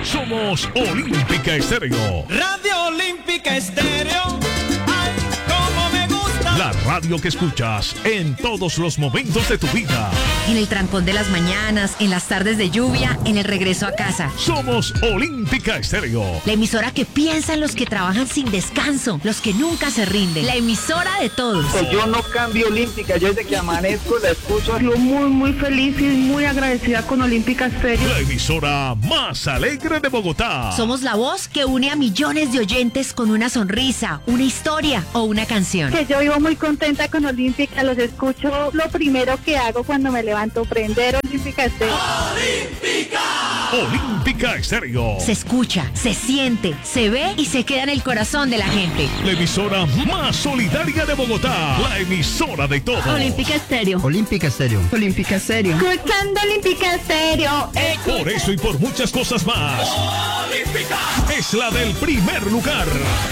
Somos Olímpica Estéreo. Radio Olímpica Estéreo. Ay, cómo me gusta. La radio que escuchas en todos los momentos de tu vida. En el trancón de las mañanas, en las tardes de lluvia, en el regreso a casa. Somos Olímpica Estéreo. La emisora que piensa en los que trabajan sin descanso, los que nunca se rinden. La emisora de todos. Yo no cambio Olímpica, yo desde que amanezco la escucho. Yo muy feliz y muy agradecida con Olímpica Estéreo. La emisora más alegre de Bogotá. Somos la voz que une a millones de oyentes con una sonrisa, una historia o una canción. Que yo vivo muy contenta con Olímpica, los escucho. Lo primero que hago cuando me levanto, prender Olímpica Estéreo. ¡Olímpica! Olímpica Estéreo. Se escucha, se siente, se ve y se queda en el corazón de la gente. La emisora más solidaria de Bogotá. La emisora de todos. Olímpica Estéreo. Olímpica Estéreo. Olímpica Estéreo. Escuchando Olímpica Estéreo. Por eso y por muchas cosas más. ¡Olímpica! Es la del primer lugar.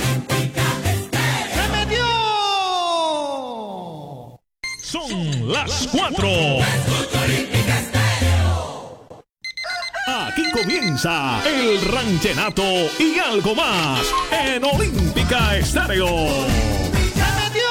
¡Se metió! Son las 4. Aquí comienza el ranchenato y algo más en Olímpica Estéreo. ¡Se metió!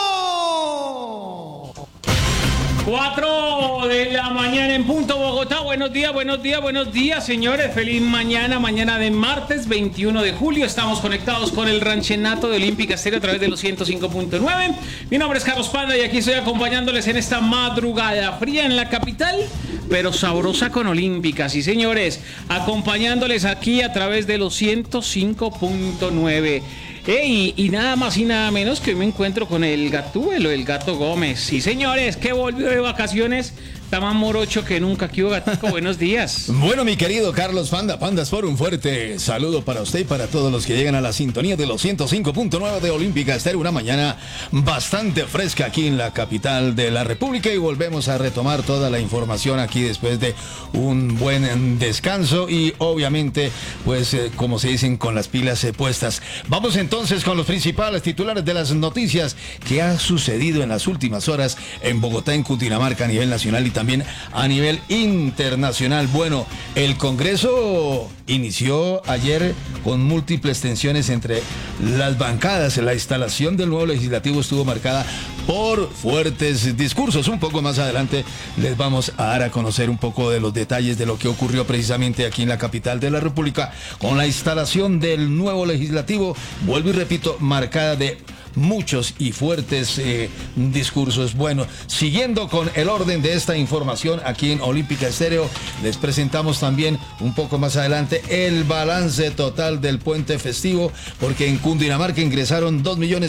4 de la mañana en punto, Bogotá. Buenos días, señores. Feliz mañana de martes 21 de julio. Estamos conectados con el ranchenato de Olímpica Estéreo a través de los 105.9. Mi nombre es Carlos Panda y aquí estoy acompañándoles en esta madrugada fría en la capital, pero sabrosa con Olímpica. Sí, señores, acompañándoles aquí a través de los 105.9. Y nada más y nada menos que hoy me encuentro con el Gatúbelo, el Gato Gómez. Sí, señores, que volvió de vacaciones. Está más morocho que nunca. ¿Qué hubo, Gatico? Buenos días. Bueno, mi querido Carlos Pandas, por un fuerte saludo para usted y para todos los que llegan a la sintonía de los 105.9 de Olímpica Estéreo. Una mañana bastante fresca aquí en la capital de la República y volvemos a retomar toda la información aquí después de un buen descanso y obviamente, pues, como se dicen, con las pilas puestas. Vamos entonces con los principales titulares de las noticias que ha sucedido en las últimas horas en Bogotá, en Cundinamarca, a nivel nacional y también a nivel internacional. Bueno, el Congreso inició ayer con múltiples tensiones entre las bancadas. La instalación del nuevo legislativo estuvo marcada por fuertes discursos. Un poco más adelante les vamos a dar a conocer un poco de los detalles de lo que ocurrió precisamente aquí en la capital de la República con la instalación del nuevo legislativo. Vuelvo y repito, marcada de muchos y fuertes discursos. Bueno, siguiendo con el orden de esta información aquí en Olímpica Estéreo, les presentamos también un poco más adelante el balance total del puente festivo, porque en Cundinamarca ingresaron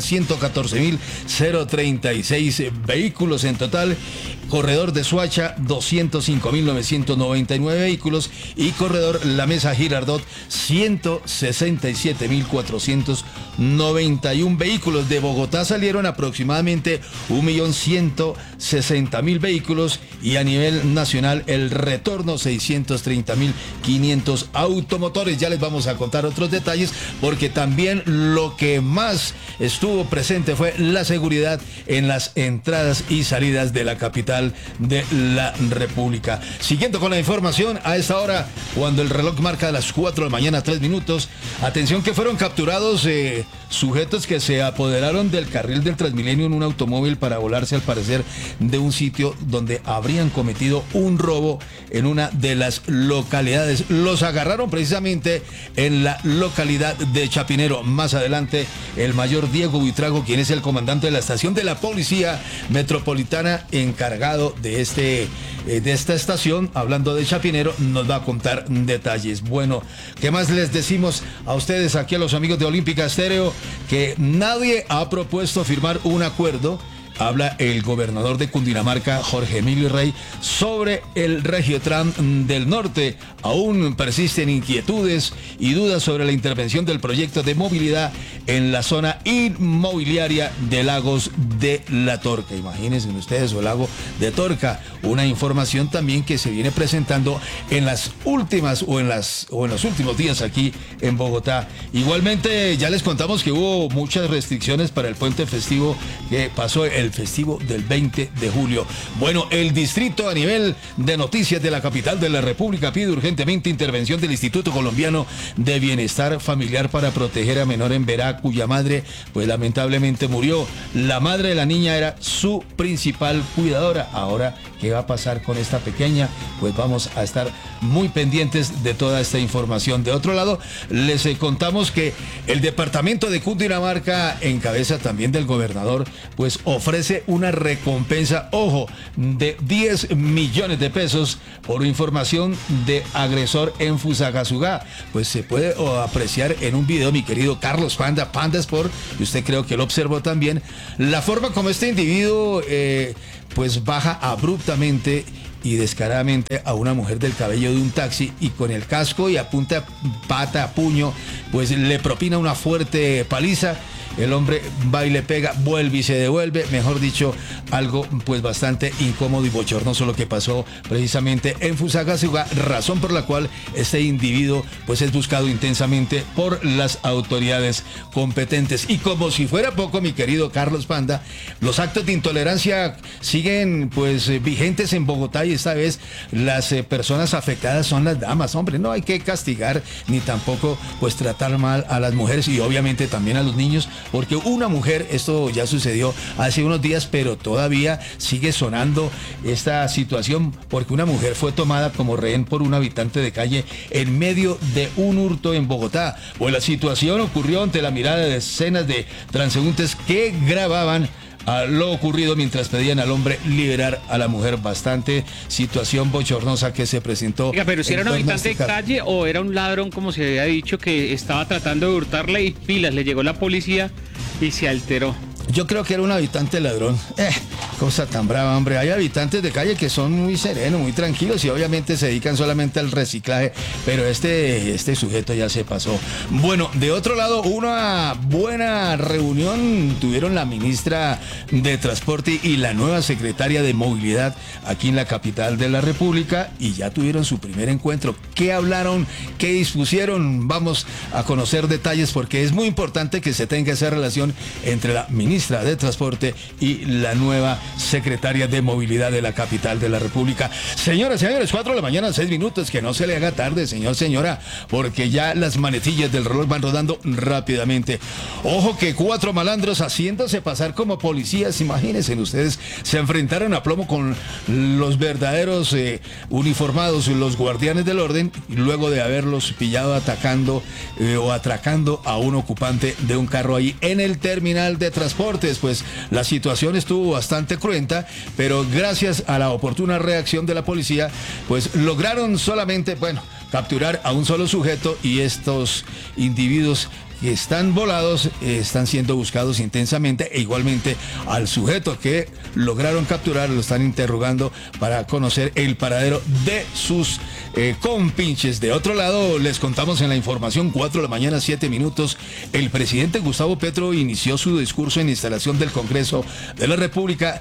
2.114.036 vehículos en total. Corredor de Soacha, 205.999 vehículos y corredor La Mesa Girardot, 167.491 vehículos. De Bogotá salieron aproximadamente 1.160.000 vehículos y a nivel nacional el retorno 630.500 automotores. Ya les vamos a contar otros detalles porque también lo que más estuvo presente fue la seguridad en las entradas y salidas de la capital de la República. Siguiendo con la información, a esta hora, cuando el reloj marca las 4 de la mañana, 3 minutos, atención que fueron capturados sujetos que se apoderaron del carril del Transmilenio en un automóvil para volarse, al parecer, de un sitio donde habrían cometido un robo en una de las localidades. Los agarraron precisamente en la localidad de Chapinero. Más adelante, el mayor Diego Buitrago, quien es el comandante de la estación de la Policía Metropolitana encargado de esta estación, hablando de Chapinero, nos va a contar detalles. Bueno, ¿qué más les decimos a ustedes aquí, a los amigos de Olímpica Estéreo? Que nadie ha propuesto firmar un acuerdo. Habla el gobernador de Cundinamarca, Jorge Emilio Rey, sobre el Regiotram del Norte. Aún persisten inquietudes y dudas sobre la intervención del proyecto de movilidad en la zona inmobiliaria de Lagos de la Torca. Imagínense ustedes, el lago de Torca, una información también que se viene presentando en las últimas o en los últimos días aquí en Bogotá. Igualmente, ya les contamos que hubo muchas restricciones para el puente festivo que pasó el el festivo del 20 de julio. Bueno, el distrito a nivel de noticias de la capital de la República pide urgentemente intervención del Instituto Colombiano de Bienestar Familiar para proteger a menor en Verá, cuya madre pues lamentablemente murió. La madre de la niña era su principal cuidadora. Ahora, ¿qué va a pasar con esta pequeña? Pues vamos a estar muy pendientes de toda esta información. De otro lado, les contamos que el departamento de Cundinamarca, en cabeza también del gobernador, pues ofrece una recompensa, ojo, de 10 millones de pesos por información de agresor en Fusagasugá. Pues se puede apreciar en un video, mi querido Carlos Panda Sport, y usted creo que lo observó también, la forma como este individuo pues baja abruptamente y descaradamente a una mujer del cabello de un taxi, y con el casco y a punta pata, a puño, pues le propina una fuerte paliza. El hombre va y le pega, vuelve y se devuelve, mejor dicho, algo pues bastante incómodo y bochornoso lo que pasó precisamente en Fusagasugá, razón por la cual este individuo pues es buscado intensamente por las autoridades competentes. Y como si fuera poco, mi querido Carlos Panda, los actos de intolerancia siguen pues vigentes en Bogotá, y esta vez las personas afectadas son las damas. Hombre, no hay que castigar ni tampoco pues tratar mal a las mujeres y obviamente también a los niños, porque una mujer, esto ya sucedió hace unos días, pero todavía sigue sonando esta situación, porque una mujer fue tomada como rehén por un habitante de calle en medio de un hurto en Bogotá. Pues la situación ocurrió ante la mirada de decenas de transeúntes que grababan a lo ocurrido mientras pedían al hombre liberar a la mujer. Bastante situación bochornosa que se presentó. Oiga, pero si era un habitante de calle o era un ladrón, como se había dicho, que estaba tratando de hurtarle, y pilas, le llegó la policía y se alteró. Yo creo que era un habitante ladrón. Cosa tan brava, hombre. Hay habitantes de calle que son muy serenos, muy tranquilos y obviamente se dedican solamente al reciclaje, pero este sujeto ya se pasó. Bueno, de otro lado, una buena reunión tuvieron la ministra de Transporte y la nueva secretaria de Movilidad aquí en la capital de la República, y ya tuvieron su primer encuentro. ¿Qué hablaron? ¿Qué dispusieron? Vamos a conocer detalles, porque es muy importante que se tenga esa relación entre la ministra de Transporte y la nueva secretaria de Movilidad de la capital de la República. Señoras, señores, 4 de la mañana, 6 minutos, que no se le haga tarde, señor, señora, porque ya las manetillas del reloj van rodando rápidamente. Ojo que 4 malandros haciéndose pasar como policías, imagínense ustedes, se enfrentaron a plomo con los verdaderos uniformados, los guardianes del orden, luego de haberlos pillado atacando o atracando a un ocupante de un carro ahí en el terminal de transportes. Pues la situación estuvo bastante cruenta, pero gracias a la oportuna reacción de la policía, pues lograron solamente, capturar a un solo sujeto, y estos individuos que están volados están siendo buscados intensamente, e igualmente al sujeto que lograron capturar lo están interrogando para conocer el paradero de sus compinches. De otro lado, les contamos en la información, 4 de la mañana, 7 minutos, el presidente Gustavo Petro inició su discurso en instalación del Congreso de la República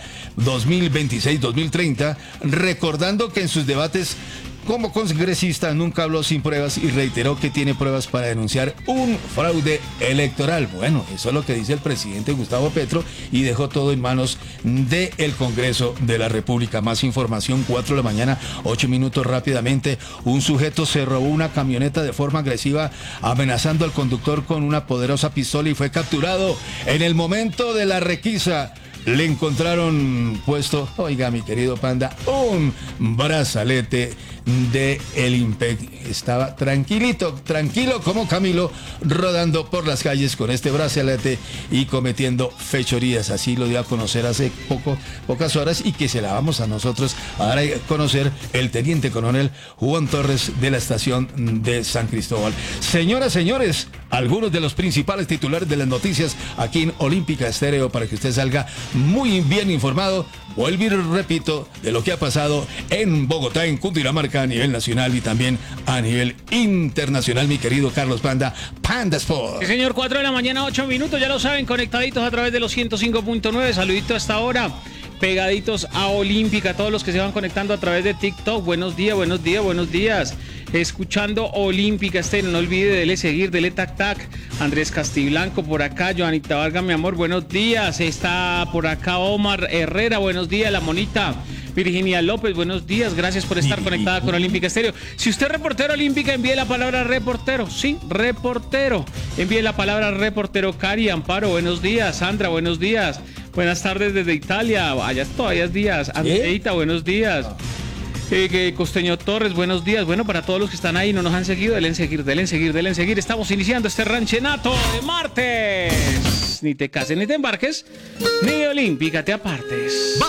2026-2030, recordando que en sus debates como congresista nunca habló sin pruebas y reiteró que tiene pruebas para denunciar un fraude electoral. Bueno, eso es lo que dice el presidente Gustavo Petro, y dejó todo en manos del Congreso de la República. Más información, 4 de la mañana, 8 minutos rápidamente. Un sujeto se robó una camioneta de forma agresiva, amenazando al conductor con una poderosa pistola, y fue capturado. En el momento de la requisa, le encontraron puesto, oiga mi querido Panda, un brazalete de el IMPEC. Estaba tranquilo como Camilo, rodando por las calles con este brazalete y cometiendo fechorías. Así lo dio a conocer hace pocas horas, y que se la vamos a nosotros a dar a conocer el teniente coronel Juan Torres de la estación de San Cristóbal. Señoras, señores, algunos de los principales titulares de las noticias aquí en Olímpica Estéreo, para que usted salga muy bien informado. Vuelvo y repito de lo que ha pasado en Bogotá, en Cundinamarca, a nivel nacional y también a nivel internacional, mi querido Carlos Panda Sport. Sí, señor, 4 de la mañana, 8 minutos, ya lo saben, conectaditos a través de los 105.9. Saludito hasta ahora pegaditos a Olímpica. Todos los que se van conectando a través de TikTok, buenos días, buenos días, buenos días. Escuchando Olímpica Estéreo, no olvide dele seguir, dele tac tac. Andrés Castiblanco por acá, Joanita Vargas, mi amor, buenos días. Está por acá Omar Herrera, buenos días, la monita. Virginia López, buenos días, gracias por estar conectada con Olímpica Estéreo. Si usted es reportero Olímpica, envíe la palabra reportero. Sí, reportero. Envíe la palabra reportero. Cari, Amparo, buenos días. Sandra, buenos días. Buenas tardes desde Italia. Allá todavía es días. Andreita, buenos días. Costeño Torres, buenos días. Bueno, para todos los que están ahí y no nos han seguido, denle en seguir, denle en seguir, denle en seguir. Estamos iniciando este ranchenato de martes. Ni te cases, ni te embarques, ni Olímpica te apartes.